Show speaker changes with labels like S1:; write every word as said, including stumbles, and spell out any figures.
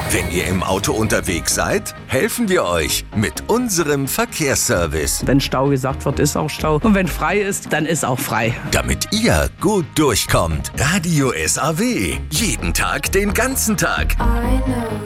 S1: Wenn ihr im Auto unterwegs seid, helfen wir euch mit unserem Verkehrsservice.
S2: Wenn Stau gesagt wird, ist auch Stau. Und wenn frei ist, dann ist auch frei.
S1: Damit ihr gut durchkommt. Radio S A W. Jeden Tag, den ganzen Tag.
S3: I know